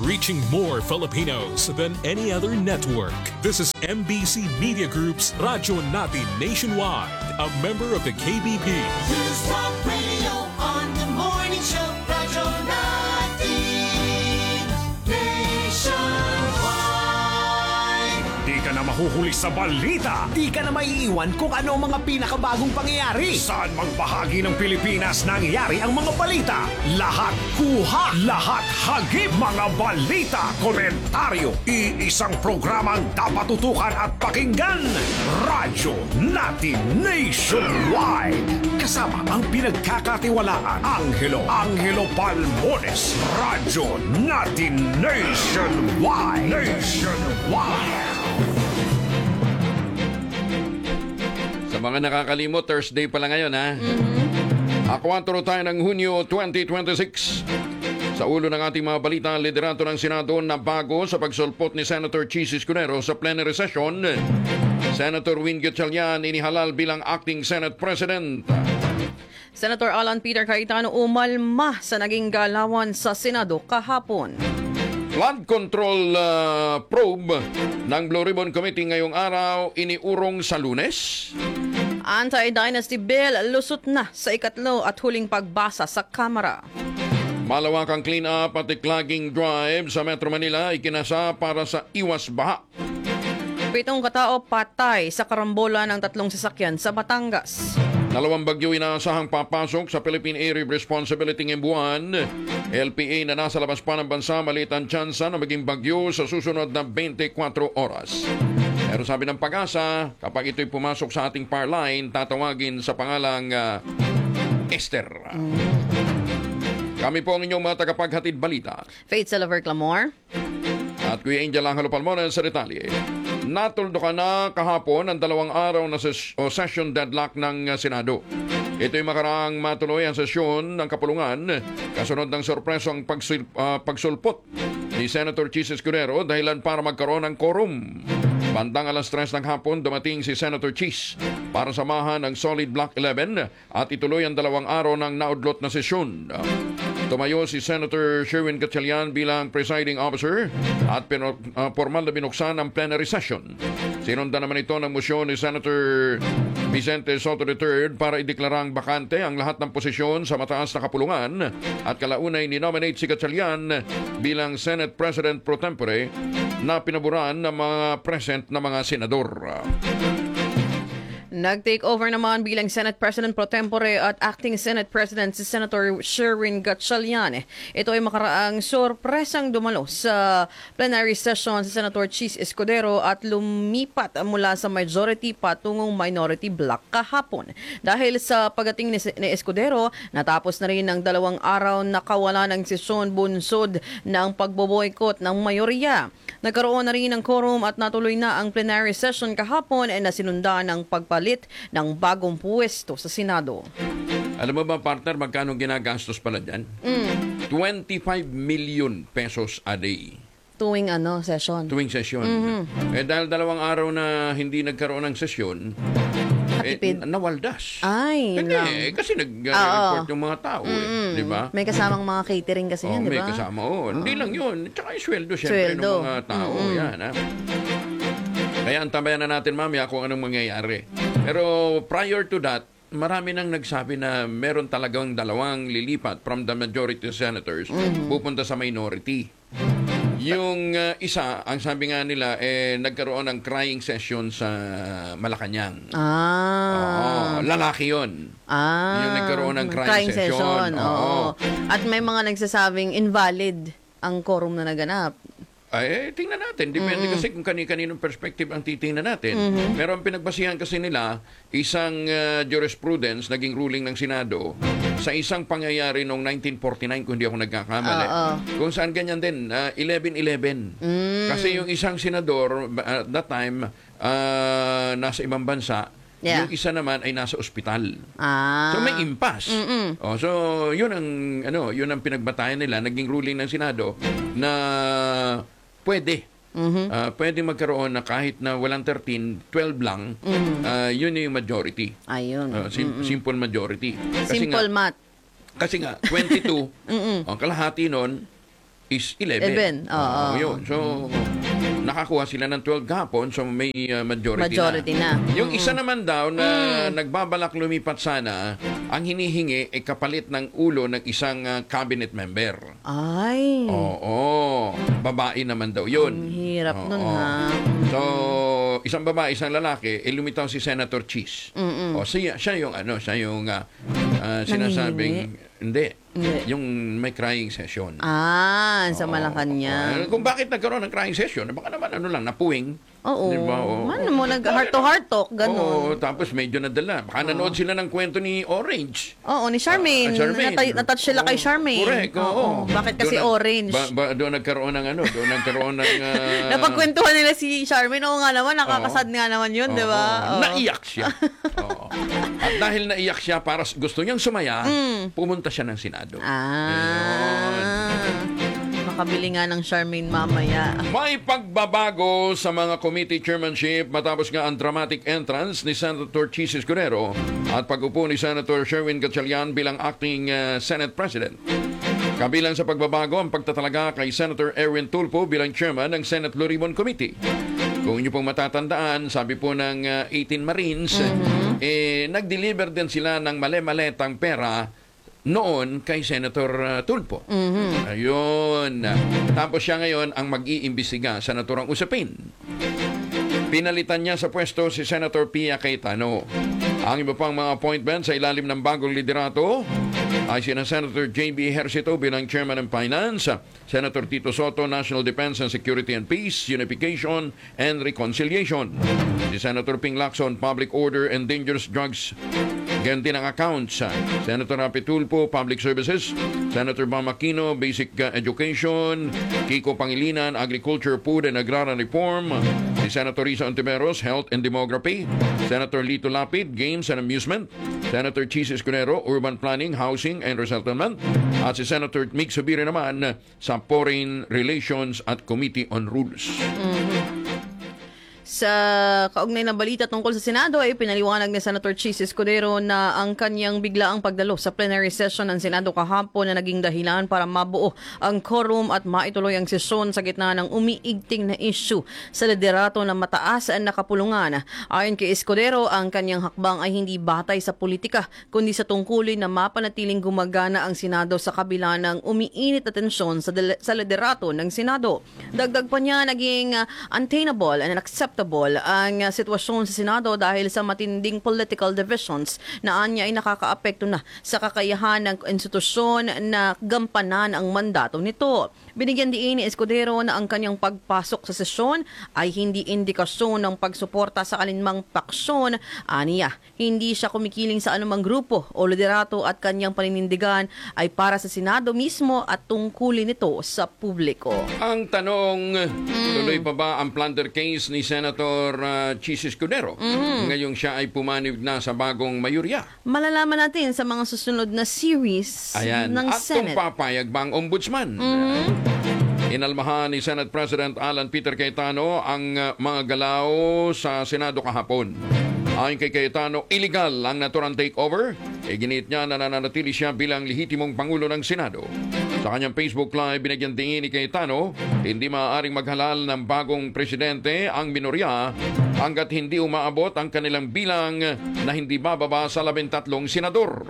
reaching more Filipinos than any other network. This is MBC Media Group's Radyo Natin Nationwide, a member of the KBP. News Talk Radio on the morning show. Radyo Natin Nationwide. Di ka na mahuhuli sa balita. Di ka na maiiwan kung ano ang mga pinakabagong pangyayari. Saan mang bahagi ng Pilipinas nangyayari ang mga balita. Lahat kuha, lahat hagip. Mga balita, komentaryo. Iisang programang dapat tutukan at pakinggan. Radyo Natin Nationwide. Kasama ang pinagkakatiwalaan. Angelo Palmones. Radyo Natin Nationwide. Sa mga nakakalimot, Thursday pala ngayon, ha? Ako tayo ng Hunyo 2026. Sa ulo ng ating mga balita, liderato ng Senado na bago sa pagsulpot ni Senator Chis Escudero sa plenary session. Senator Win Gatchalian inihalal bilang acting Senate President. Senator Alan Peter Cayetano umalma sa naging galawan sa Senado kahapon. Flood control probe ng Blue Ribbon Committee ngayong araw iniurong sa Lunes. Anti-dynasty bill lusot na sa ikatlo at huling pagbasa sa Kamara. Malawakang clean-up at declogging drive sa Metro Manila ikinasa para sa iwas baha. 7 katao patay sa karambola ng 3 sasakyan sa Batangas. 2 bagyo inaasahang papasok sa Philippine Area of Responsibility ngayong buwan. LPA na nasa labas pa ng bansa, maliit ang tsansa na maging bagyo sa susunod na 24 oras. Pero sabi ng Pag-asa, kapag ito'y pumasok sa ating power line, tatawagin sa pangalang Esther. Kami po ang inyong mga tagapaghatid balita. Faith Salaver Clamor. At Kuya Angel Angelo Palmones sa detalye. Natuldukan na kahapon ang 2 araw na session deadlock ng Senado. Ito'y makaraang matuloy ang sesyon ng kapulungan kasunod ng sorpresong pagsulpot ni Senator Chis Escudero dahilan para magkaroon ng quorum. Bandang 3:00 ng hapon dumating si Senator Chis para samahan ang Solid Block 11 at ituloy ang 2 araw ng naudlot na sesyon. Tumayo si Senator Sherwin Gatchalian bilang presiding officer at formal na binuksan ang plenary session. Sinundan naman ito ng motion ni Senator Vicente Soto III para ideklarang bakante ang lahat ng posisyon sa mataas na kapulungan at kalaunay ni-nominate si Gatchalian bilang Senate President pro tempore na pinaboran ng mga present na mga senador. Nag-take over naman bilang Senate President pro tempore at acting Senate President si Senator Sherwin Gatchalian. Ito ay makaraang sorpresang dumalo sa plenary session si Senator Chis Escudero at lumipat mula sa majority patungong minority block kahapon. Dahil sa pagating ni Escudero, natapos na rin ang 2 araw na kawalan ng sesyon bunsod ng pagboboykot ng mayorya. Nagkaroon na rin ng quorum at natuloy na ang plenary session kahapon ay nasinundan ng pagpalit ng bagong puwesto sa Senado. Alam mo ba, partner, magkano ginagastos pala dyan? 25 million pesos a day. Tuwing session? Tuwing sesyon. Dahil 2 araw na hindi nagkaroon ng sesyon, nawaldas. Ay, hindi, kasi nag-report yung mga tao, di ba? May kasamang mga catering kasi yan, di ba? May kasama, Hindi lang yun. Tsaka yung sweldo, syempre, ng mga tao. Yan, ha? Kaya antabayan na natin mamaya kung anong mangyayari. Pero prior to that, marami nang nagsabi na meron talagang 2 lilipat from the majority senators pupunta sa minority. Yung isa, ang sabi nga nila, nagkaroon ng crying session sa Malacanang. Lalaki yun. Yung nagkaroon ng crying session. At may mga nagsasabing invalid ang quorum na naganap. Tingnan natin. Depende kasi kung kani-kaninong perspective ang titingnan natin. Pero ang pinagbasihan kasi nila, isang jurisprudence, naging ruling ng Senado, sa isang pangyayari noong 1949, kung hindi ako nagkakamali. Kung saan ganyan din, 11-11. Kasi yung isang senador, at that time, nasa ibang bansa, yung isa naman ay nasa ospital. So may impasse. So yun ang pinagbatayan nila, naging ruling ng Senado na pwede. Pwede magkaroon na kahit na walang 13, 12 lang, yun yung majority. Ayun. Simple majority. Simple math. Kasi nga, 22, ang kalahati nun, is 11. 11, oo. Yun. So, nakakuha sila ng 12 kahapon, so may majority na. Yung isa naman daw na nagbabalak lumipat sana, ang hinihingi ay kapalit ng ulo ng isang cabinet member. Ay. Oo. Babae naman daw yun. Ang hirap nun, Oo. ha? So, isang babae, isang lalaki, lumitaw si Senator Cheese. O, siya yung sinasabing, hindi. Yung may crying session. Sa Malacanang. Kung bakit nagkaroon ng crying session, baka naman napuwing. Oo. Di ba? Oo. Ano mo, nag-heart to heart talk, Oo, ganun. tapos medyo nadala. Baka nanood sila ng kwento ni Orange. Oo, ni Charmaine. Charmaine. Natouch sila kay Charmaine. Correct, oo. Bakit kasi Doon orange? Doon nagkaroon ng Napagkwentuhan nila si Charmaine. Oo nga naman, nakakasad nga naman yun, di ba? Oo. Naiyak siya. Oo. At dahil naiyak siya, para gusto niyang sumaya, pumunta siya ng Senado. Makabili nga ng Charmaine mamaya. May pagbabago sa mga committee chairmanship matapos nga ang dramatic entrance ni Senator Chis Escudero at pag-upo ni Senator Sherwin Gatchalian bilang acting Senate President. Kabilang sa pagbabago ang pagtatalaga kay Senator Erwin Tulfo bilang chairman ng Senate Blue Ribbon Committee. Kung inyo pong matatandaan, sabi po ng 18 Marines, nag-deliver din sila ng male-maletang pera noon kay Senator Tulfo. Ayun. Tapos siya ngayon ang mag-iimbestiga sa naturang usapin. Pinalitan niya sa pwesto si Senator Pia Cayetano. Ang iba pang mga appointment sa ilalim ng bagong liderato ay sina Senator J.B. Ejercito bilang Chairman ng Finance, Senator Tito Soto, National Defense and Security and Peace, Unification and Reconciliation, si Senator Ping Lacson, Public Order and Dangerous Drugs, ganti ng accounts, Senator Rapi Tulfo, Public Services, Senator Bam Aquino, Basic Education, Kiko Pangilinan, Agriculture, Food and Agrarian Reform, si Senator Risa Ontiveros, Health and Demography, Senator Lito Lapid, Games and Amusement, Senator Chis Escudero, Urban Planning, Housing and Resettlement, at si Senator Mig Subiri naman sa Foreign Relations at Committee on Rules. Sa kaugnay na balita tungkol sa Senado ay pinaliwanag ni Senator Chis Escudero na ang kanyang biglaang pagdalo sa plenary session ng Senado kahapon na naging dahilan para mabuo ang quorum at maituloy ang sesyon sa gitna ng umiigting na issue sa liderato ng mataas na kapulungan. Ayon kay Escudero, ang kanyang hakbang ay hindi batay sa politika kundi sa tungkulin na mapanatiling gumagana ang Senado sa kabila ng umiinit na tensyon sa liderato ng Senado. Dagdag pa niya, naging untenable and unacceptable ang sitwasyon sa Senado dahil sa matinding political divisions na anya ay nakakaapekto na sa kakayahan ng institusyon na gampanan ang mandato nito. Binigyan diin ni Escudero na ang kanyang pagpasok sa sesyon ay hindi indikasyon ng pagsuporta sa alinmang paksyon. Aniya, hindi siya kumikiling sa anumang grupo o liderato at kanyang paninindigan ay para sa Senado mismo at tungkulin nito sa publiko. Ang tanong, tuloy pa ba ang plunder case ni Senator Chis Escudero? Ngayong siya ay pumanib na sa bagong mayorya. Malalaman natin sa mga susunod na series ng At Senate. kung papayag ba ang ombudsman? Inalmahan ni Senate President Alan Peter Cayetano ang mga galaw sa Senado kahapon. Ayon kay Cayetano, illegal ang naturang takeover. Ginit niya na nananatili siya bilang lehitimong Pangulo ng Senado. Sa kanyang Facebook Live, binigyan tingin ni Cayetano, hindi maaaring maghalal ng bagong presidente ang minorya hanggat hindi umaabot ang kanilang bilang na hindi bababa sa 13 senador.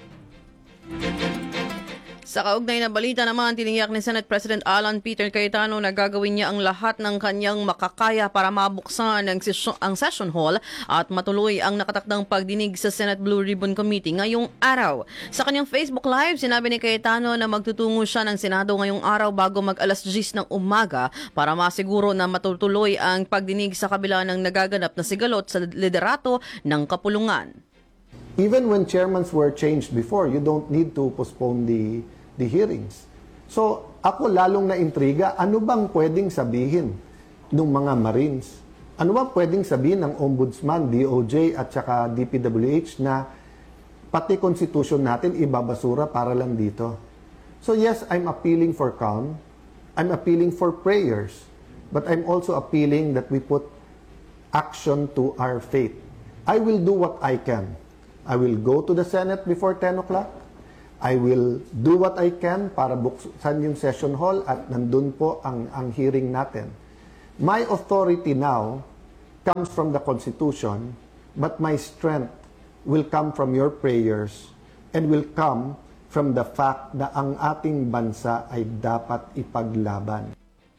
Sa kaugnay na balita naman, tiniyak ni Senate President Alan Peter Cayetano na gagawin niya ang lahat ng kanyang makakaya para mabuksan ang session hall at matuloy ang nakatakdang pagdinig sa Senate Blue Ribbon Committee ngayong araw. Sa kanyang Facebook Live, sinabi ni Cayetano na magtutungo siya ng Senado ngayong araw bago mag-alas 10 ng umaga para masiguro na matutuloy ang pagdinig sa kabila ng nagaganap na sigalot sa liderato ng kapulungan. Even when chairmans were changed before, you don't need to postpone the hearings. So, ako lalong na-intriga, ano bang pwedeng sabihin ng mga Marines? Ano bang pwedeng sabihin ng Ombudsman, DOJ at saka DPWH na pati Constitution natin ibabasura para lang dito? So yes, I'm appealing for calm. I'm appealing for prayers. But I'm also appealing that we put action to our faith. I will do what I can. I will go to the Senate before 10 o'clock. I will do what I can para buksan yung session hall at nandun po ang hearing natin. My authority now comes from the Constitution, but my strength will come from your prayers and will come from the fact na ang ating bansa ay dapat ipaglaban.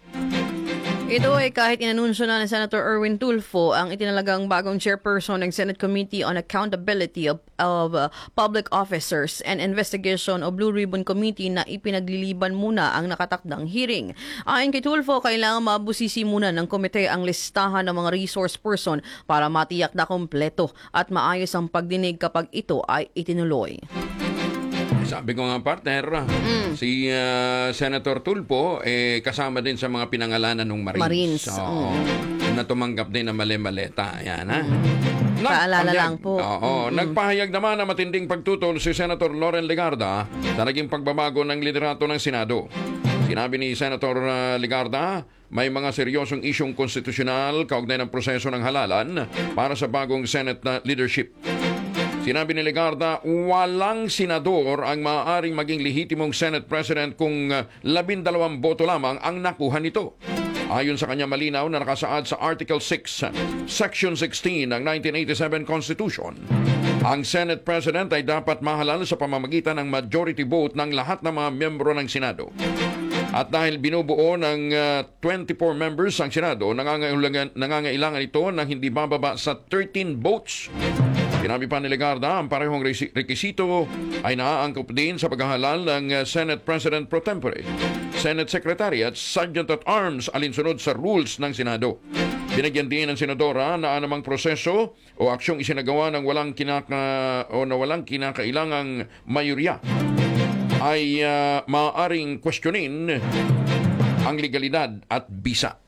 Ito ay kahit inanunsyo na ni Senator Erwin Tulfo ang itinalagang bagong chairperson ng Senate Committee on Accountability of Public Officers and Investigation o Blue Ribbon Committee na ipinagliliban muna ang nakatakdang hearing. Ayon kay Tulfo, kailangan mabusisi muna ng komite ang listahan ng mga resource person para matiyak na kompleto at maayos ang pagdinig kapag ito ay itinuloy. Sabi ko nga partner, si Senator Tulfo kasama din sa mga pinangalanan ng Marines. Oo. Na tumanggap din na mali-maleta. Yan ha. Paalala lang po. Nagpahayag naman na matinding pagtutol si Senator Loren Legarda sa naging pagbabago ng liderato ng Senado. Sinabi ni Senator Legarda, may mga seryosong isyong konstitusyonal kaugnay ng proseso ng halalan para sa bagong Senate leadership. Sinabi ni Legarda, walang senador ang maaaring maging lehitimong Senate President kung 12 boto lamang ang nakuha nito. Ayon sa kanya, malinaw na nakasaad sa Article 6, Section 16 ng 1987 Constitution. Ang Senate President ay dapat mahalal sa pamamagitan ng majority vote ng lahat ng mga miyembro ng Senado. At dahil binubuo ng 24 members ang Senado, nangangailangan ito ng hindi bababa sa 13 votes. Sinabi pa ni Legarda, ang parehong rekisito ay naaangkop din sa paghahalal ng Senate President pro tempore, Senate Secretary at Sergeant at Arms alinsunod sa rules ng Senado. Binigyan din ng senadora na anumang proseso o aksyong isinagawa ng walang kinakailangang mayorya ay maaaring questionin ang legalidad at bisa.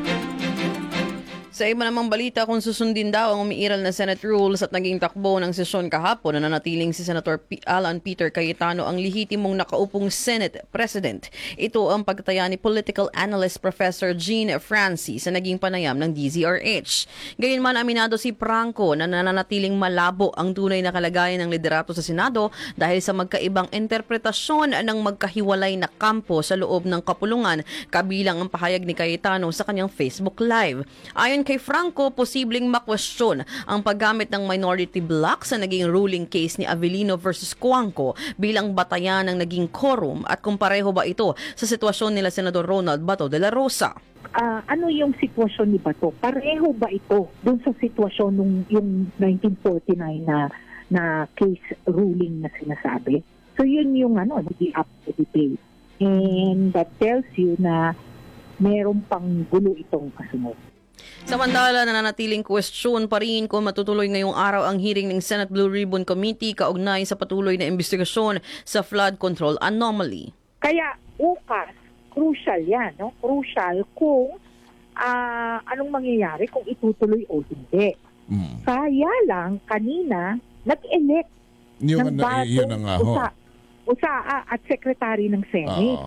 Sa iba namang balita, kung susundin daw ang umiiral na Senate rules at naging takbo ng sesyon kahapon, nananatiling si Senator Alan Peter Cayetano ang lehitimong nakaupong Senate President. Ito ang pagtaya ni political analyst Professor Jean Francis sa naging panayam ng DZRH. Gayunman, aminado si Franco na nananatiling malabo ang tunay na kalagayan ng liderato sa Senado dahil sa magkaibang interpretasyon ng magkahiwalay na kampo sa loob ng kapulungan, kabilang ang pahayag ni Cayetano sa kanyang Facebook Live. Ayon kay Franco, posibleng makwestiyon ang paggamit ng minority block sa naging ruling case ni Avellino versus Cuangco bilang batayan ng naging quorum at kung pareho ba ito sa sitwasyon nila Senador Ronald Bato de la Rosa. Ano yung sitwasyon ni Bato? Pareho ba ito dun sa sitwasyon nung yung 1949 na case ruling na sinasabi? So yun yung hindi up to debate. And that tells you na meron pang gulo itong kasunod. Samantala, nananatiling question pa rin kung matutuloy ngayong araw ang hearing ng Senate Blue Ribbon Committee kaugnay sa patuloy na investigasyon sa flood control anomaly. Kaya crucial yan, no? Crucial kung anong mangyayari kung itutuloy o hindi. Kaya lang, kanina, nag-elect ng bagong USAA at Secretary ng Senate.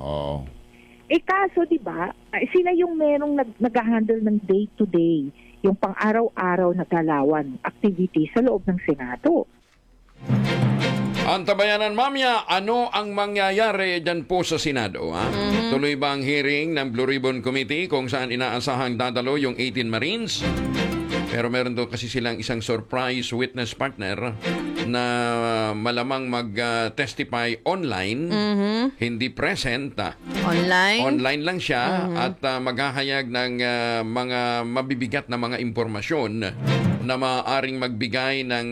Kaso, di ba, sila yung merong nag-handle ng day-to-day, yung pang-araw-araw na galawan, activity sa loob ng Senado. Antabayanan, mamya, ano ang mangyayari dyan po sa Senado? Ha? Tuloy ba ang hearing ng Blue Ribbon Committee kung saan inaasahang dadalo yung 18 Marines? Pero meron doon kasi silang isang surprise witness partner na malamang mag-testify online, hindi present. Online lang siya at maghahayag ng mga mabibigat na mga impormasyon na maaaring magbigay ng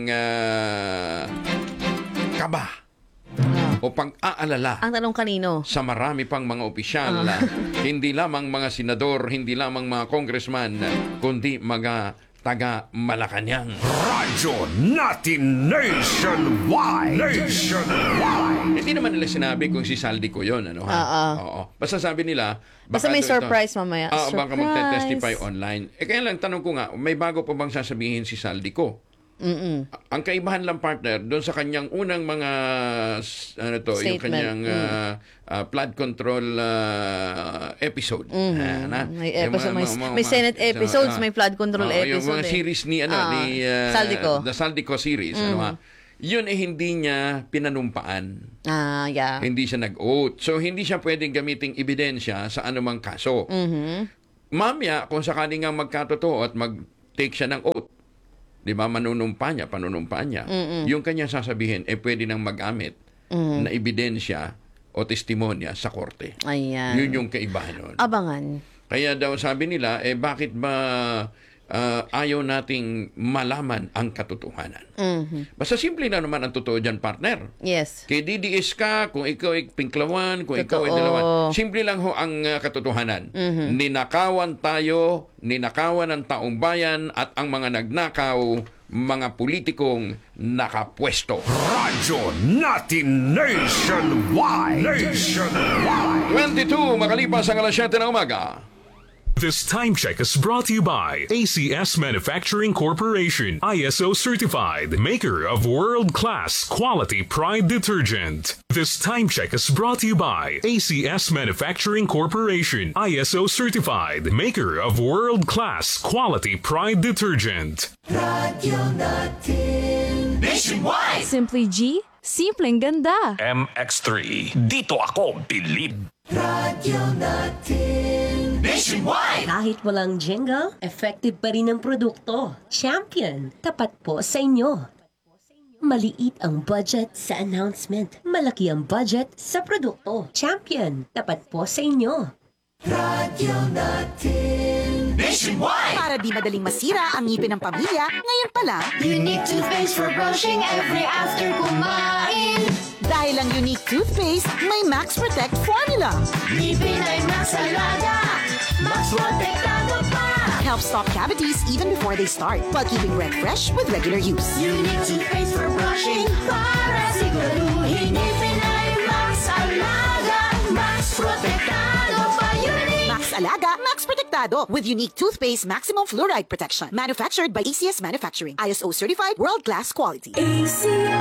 kaba o pag-aalala. Ang tanong kanino? Sa marami pang mga opisyal, hindi lamang mga senador, hindi lamang mga congressman, kundi mga taga Malacanang. Radyo Natin Nationwide! Hindi naman nila sinabi kung si Saldi ko yun. Oo. Basta sabi nila... Basta may surprise mamaya. Baka magte-testify online. Kaya lang, tanong ko nga, may bago pa bang sasabihin si Saldi ko? Ang kaibahan lang, partner, doon sa kanyang unang mga statement. yung kanyang flood control episode. May Senate episodes, may flood control episode. Yung mga series ni ni Saldico. The Saldico series. yun hindi niya pinanumpaan. Yeah. Hindi siya nag-oath. So, hindi siya pwedeng gamiting ebidensya sa anumang kaso. Mamaya, kung sakali nga magkatotoo at mag-take siya ng oath, di ba, panunumpa niya, yung kanya sasabihin, pwede nang mag-amit na ebidensya o testimonya sa korte. Ayan. Yun yung kaibahan nun. Abangan. Kaya daw sabi nila, bakit ba ayaw nating malaman ang katotohanan? Basta simple na naman ang totoo dyan, partner. Yes. Kay DDS ka, kung ikaw ay pinklawan, kung ikaw ay Totoo. dalawan. Simple lang ho ang katotohanan. Ninakawan tayo, ninakawan ng taong bayan at ang mga nagnakaw, mga politikong nakapwesto. Radyo Natin Nationwide. 22 makalipas ang alas 7 ng umaga. This time check is brought to you by ACS Manufacturing Corporation, ISO certified, maker of world-class quality Pride detergent. This time check is brought to you by ACS Manufacturing Corporation, ISO certified, maker of world-class quality Pride detergent. Nationwide! Simply G, simpleng ganda. MX3. Dito ako bilib. Nationwide! Kahit walang jingle, effective pa rin ang produkto. Champion, tapat po sa inyo. Maliit ang budget sa announcement. Malaki ang budget sa produkto. Champion, tapat po sa inyo. Nationwide! Para di madaling masira ang ngipin ng pamilya, ngayon pa lang, Unique toothpaste for brushing every after kumain. dahil ang unique toothpaste, may Max Protect formula. Ngipin ay Max Alaga, Max Protektado pa. Helps stop cavities even before they start, while keeping breath fresh with regular use. Unique toothpaste for brushing para siguraduhin ngipin ay Max Alaga, Max Protektado pa. Unique! Max Alaga, Max Protectado with unique toothpaste maximum fluoride protection. Manufactured by ACS Manufacturing. ISO certified world-class quality.